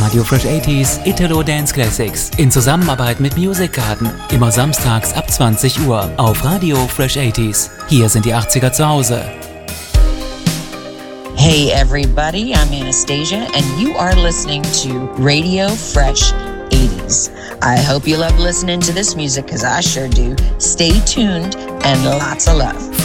Radio Fresh 80s Italo Dance Classics in Zusammenarbeit mit Music Garden. Immer samstags ab 20 Uhr auf Radio Fresh 80s. Hier sind die 80er zu Hause. Hey everybody, I'm Anastasia and you are listening to Radio Fresh 80s. I hope you love listening to this music because I sure do. Stay tuned and lots of love.